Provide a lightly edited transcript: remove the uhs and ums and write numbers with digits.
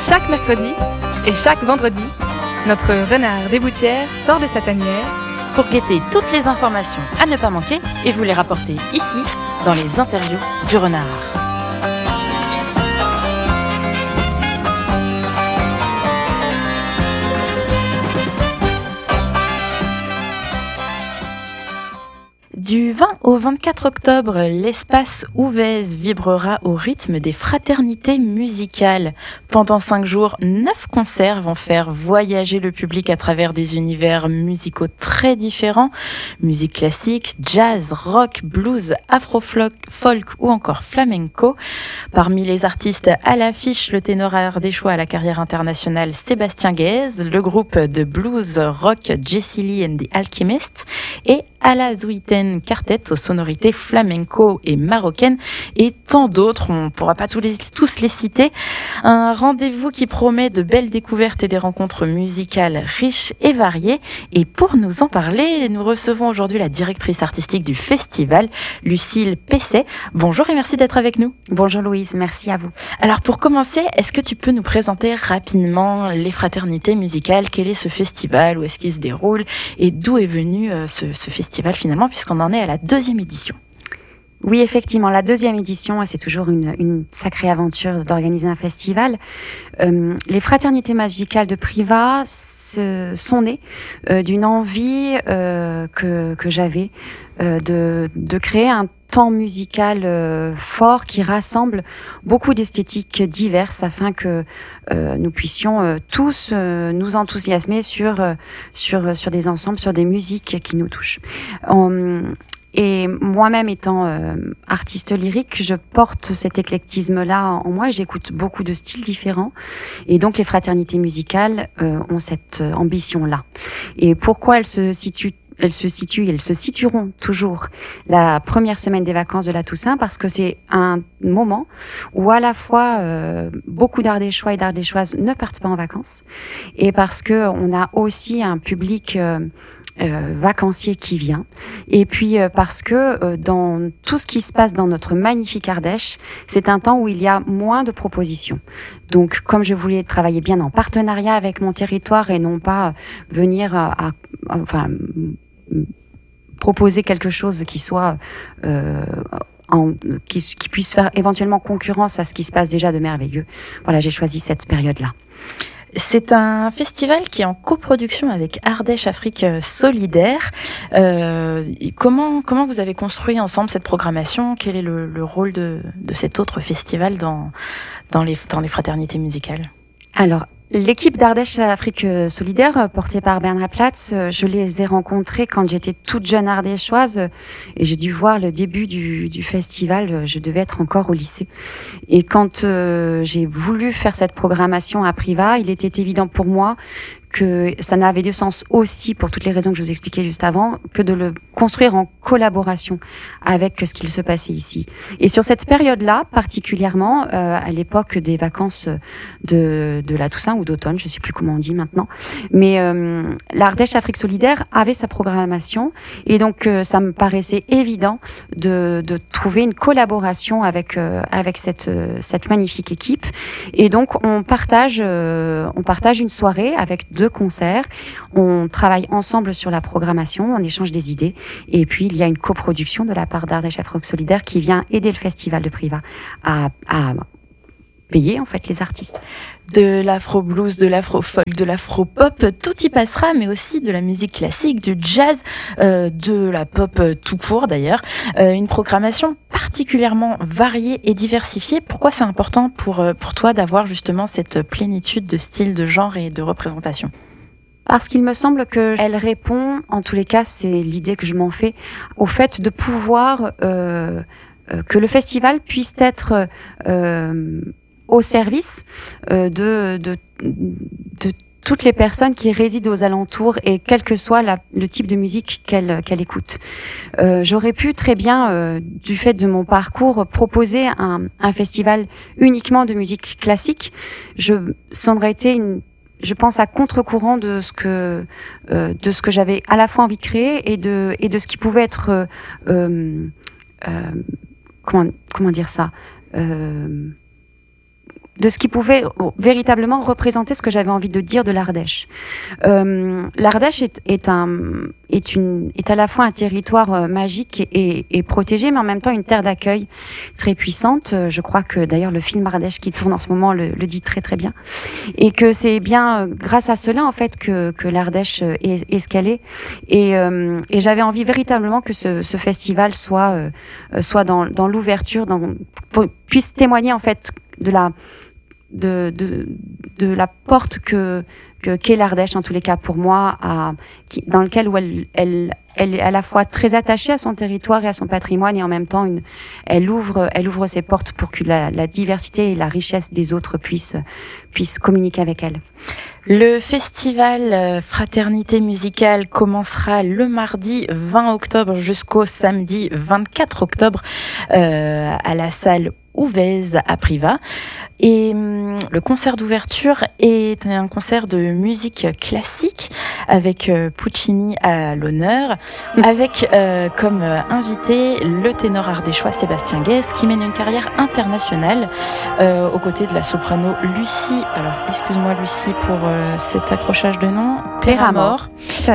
Chaque mercredi et chaque vendredi, notre renard des Boutières sort de sa tanière pour guetter toutes les informations à ne pas manquer et vous les rapporter ici, dans les interviews du renard. Du 20 au 24 octobre, l'espace Ouvèze vibrera au rythme des fraternités musicales. Pendant 5 jours, 9 concerts vont faire voyager le public à travers des univers musicaux très différents. Musique classique, jazz, rock, blues, afro-folk ou encore flamenco. Parmi les artistes à l'affiche, le ténor ardéchois à la carrière internationale Sébastien Guèze, le groupe de blues rock Jessie Lee and the Alchemists et Ala Zuiten Quartet aux sonorités flamenco et marocaines et tant d'autres, on ne pourra pas tous les citer. Un rendez-vous qui promet de belles découvertes et des rencontres musicales riches et variées. Et pour nous en parler, nous recevons aujourd'hui la directrice artistique du festival, Lucille Pesset. Bonjour et merci d'être avec nous. Bonjour Louise, merci à vous. Alors pour commencer, est-ce que tu peux nous présenter rapidement les fraternités musicales? Quel est ce festival? Où est-ce qu'il se déroule? Et d'où est venu ce festival finalement, puisqu'on en est à la 2e édition? Oui, effectivement, la 2e édition, c'est toujours une sacrée aventure d'organiser un festival. Les fraternités musicales de Privas sont nées d'une envie que j'avais de créer un temps musical fort qui rassemble beaucoup d'esthétiques diverses afin que nous puissions tous nous enthousiasmer sur des ensembles, sur des musiques qui nous touchent. Et moi-même étant artiste lyrique, je porte cet éclectisme-là en moi. J'écoute beaucoup de styles différents. Et donc, les fraternités musicales ont cette ambition-là. Et pourquoi elles se situeront toujours la première semaine des vacances de la Toussaint, parce que c'est un moment où à la fois beaucoup d'Ardéchois et d'Ardéchoises ne partent pas en vacances, et parce que on a aussi un public vacancier qui vient, et puis parce que dans tout ce qui se passe dans notre magnifique Ardèche, c'est un temps où il y a moins de propositions. Donc, comme je voulais travailler bien en partenariat avec mon territoire et non pas venir proposer quelque chose qui soit qui puisse faire éventuellement concurrence à ce qui se passe déjà de merveilleux. Voilà, j'ai choisi cette période-là. C'est un festival qui est en coproduction avec Ardèche Afrique Solidaire. Comment vous avez construit ensemble cette programmation? Quel est le rôle de cet autre festival dans les fraternités musicales? Alors, l'équipe d'Ardèche Afrique Solidaire, portée par Bernard Platz, je les ai rencontrés quand j'étais toute jeune ardéchoise et j'ai dû voir le début du festival. Je devais être encore au lycée. Et quand j'ai voulu faire cette programmation à Privas, il était évident pour moi que ça n'avait de sens aussi, pour toutes les raisons que je vous expliquais juste avant, que de le construire en collaboration avec ce qu'il se passait ici. Et sur cette période-là, particulièrement, à l'époque des vacances de la Toussaint ou d'automne, je sais plus comment on dit maintenant, mais l'Ardèche Afrique Solidaire avait sa programmation, et donc ça me paraissait évident de trouver une collaboration avec cette magnifique équipe. Et donc on partage une soirée avec 2 concerts, on travaille ensemble sur la programmation, on échange des idées, et puis il y a une coproduction de la part d'Ardèche Afrique Solidaire qui vient aider le festival de Privas à payer en fait les artistes. De l'afro-blues, de l'afro-folk, de l'afro-pop, tout y passera, mais aussi de la musique classique, du jazz, de la pop tout court d'ailleurs. Une programmation particulièrement variée et diversifiée. Pourquoi c'est important pour toi d'avoir justement cette plénitude de styles, de genres et de représentations? Parce qu'il me semble qu'elle répond, en tous les cas, c'est l'idée que je m'en fais, au fait de pouvoir que le festival puisse être au service de toutes les personnes qui résident aux alentours, et quel que soit le type de musique qu'elle écoute. J'aurais pu très bien, du fait de mon parcours, proposer un festival uniquement de musique classique. Ça aurait été je pense à contre-courant de ce que j'avais à la fois envie de créer et de ce qui pouvait être comment dire ça, de ce qui pouvait véritablement représenter ce que j'avais envie de dire de l'Ardèche. L'Ardèche est à la fois un territoire magique et protégé, mais en même temps une terre d'accueil très puissante. Je crois que d'ailleurs le film Ardèche qui tourne en ce moment le dit très très bien, et que c'est bien grâce à cela en fait que l'Ardèche est ce qu'elle est. Et j'avais envie véritablement que ce festival soit dans l'ouverture, puisse témoigner en fait de la porte qu'est l'Ardèche en tous les cas pour moi, dans lequel où elle est à la fois très attachée à son territoire et à son patrimoine, et en même temps elle ouvre ses portes pour que la diversité et la richesse des autres puissent communiquer avec elle. Le festival Fraternité musicale commencera le mardi 20 octobre jusqu'au samedi 24 octobre à la salle Ouvèze à Privas. Et le concert d'ouverture est un concert de musique classique avec Puccini à l'honneur, avec comme invité le ténor ardéchois Sébastien Guès, qui mène une carrière internationale aux côtés de la soprano Lucie. Alors, excuse-moi Lucie pour cet accrochage de nom. Péramore.